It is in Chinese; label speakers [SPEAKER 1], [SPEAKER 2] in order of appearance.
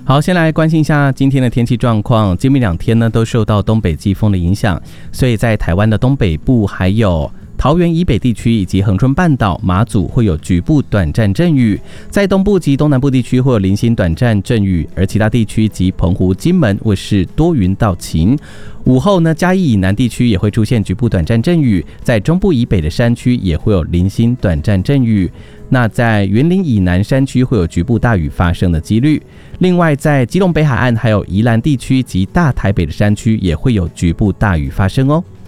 [SPEAKER 1] 好，先来关心一下今天的天气状况。今明2天呢都受到东北季风的影响，所以在台湾的东北部还有桃园以北地区以及恒春半岛、马祖会有局部短暂阵雨，在东部及东南部地区会有零星短暂阵雨，而其他地区及澎湖、金门会是多云到晴。午后呢，嘉义以南地区也会出现局部短暂阵雨，在中部以北的山区也会有零星短暂阵雨。那在员林以南山区会有局部大雨发生的几率。另外，在基隆北海岸还有宜兰地区及大台北的山区也会有局部大雨发生哦。